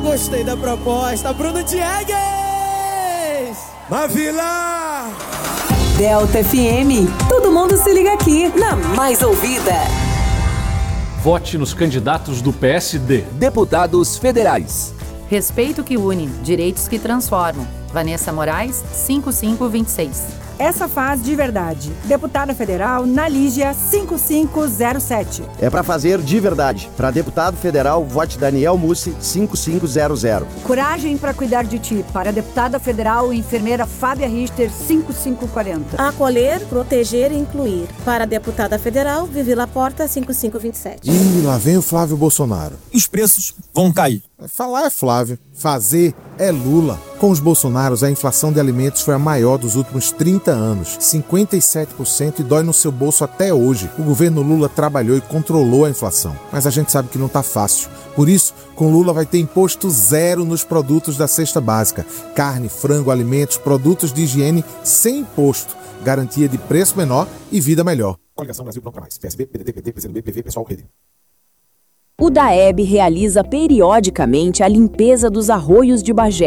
Gostei da proposta. Bruno Diegues! Na Vila! Delta FM. Todo mundo se liga aqui na mais ouvida. Vote nos candidatos do PSD. Deputados federais. Respeito que une, direitos que transformam. Vanessa Moraes, 5526. Essa faz de verdade. Deputada federal Nalígia 5507. É para fazer de verdade. Para deputado federal, vote Daniel Mussi 5500. Coragem para cuidar de ti. Para deputada federal, enfermeira Fábia Richter 5540. Acolher, proteger e incluir. Para deputada federal, Vivi Laporta 5527. E lá vem o Flávio Bolsonaro. Os preços vão cair. Falar é Flávio, fazer é Lula. Com os Bolsonaros, a inflação de alimentos foi a maior dos últimos 30 anos, 57%, e dói no seu bolso até hoje. O governo Lula trabalhou e controlou a inflação, mas a gente sabe que não tá fácil. Por isso, com Lula vai ter imposto zero nos produtos da cesta básica. Carne, frango, alimentos, produtos de higiene sem imposto. Garantia de preço menor e vida melhor. Coligação Brasil Pronto Mais. PSB, PDT, PT, PCdoB, PV, PSOL, Rede. O DAEB realiza periodicamente a limpeza dos arroios de Bagé.